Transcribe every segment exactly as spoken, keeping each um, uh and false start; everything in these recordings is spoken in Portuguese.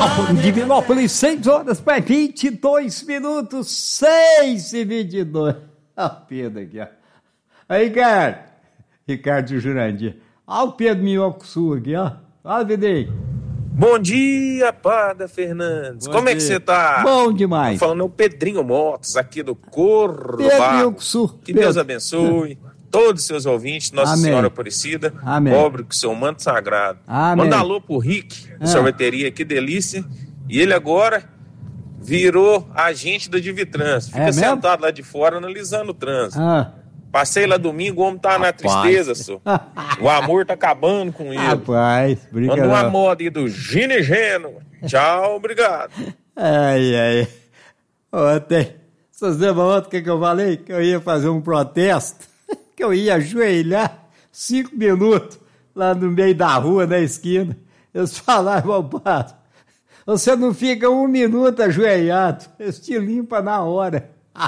Divinópolis, Divinópolis, seis horas para vinte e dois minutos, seis e vinte e dois. Olha o Pedro aqui, ó. Aí, Ricardo. Ricardo de Jurandir. Olha o Pedro Minhoco Sul aqui, ó. Olha, Videi. Bom dia, Pada Fernandes. Bom Como dia. é que você tá? Bom demais. Tô falando é o Pedrinho Motos, aqui do Corro Pedro Barro. Minhoco Sul. Que Pedro. Deus abençoe todos os seus ouvintes, Nossa Amém. Senhora Aparecida. Amém. Cobre com seu manto sagrado. Amém. Manda alô pro Rick, da Ah. sorveteria, que delícia. E ele agora virou agente da Divitrans. Fica É mesmo? sentado lá de fora analisando o trânsito. Ah, Passei lá domingo, o homem tá na Rapaz. tristeza, só. O amor tá acabando com ele. rapaz, Manda brincadeira. uma moda aí do Gine Geno. Tchau, obrigado. Ai, ai. Ontem, vocês lembram ontem o que, que eu falei? Que eu ia fazer um protesto, que eu ia ajoelhar cinco minutos lá no meio da rua, na esquina. Eles falavam, padre, você não fica um minuto ajoelhado, eles te limpam na hora.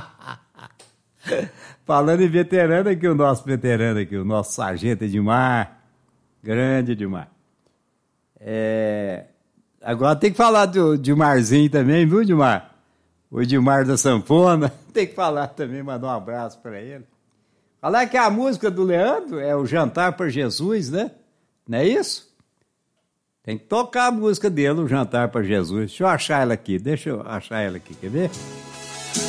Falando em veterano aqui, o nosso veterano aqui, o nosso sargento Edmar, grande Edmar. É... Agora tem que falar do Edmarzinho também, viu, Edmar? O Edmar da Sanfona, tem que falar também, mandar um abraço para ele. Falar que a música do Leandro é o Jantar para Jesus, né? Não é isso? Tem que tocar a música dele, o Jantar para Jesus. Deixa eu achar ela aqui, deixa eu achar ela aqui, quer ver?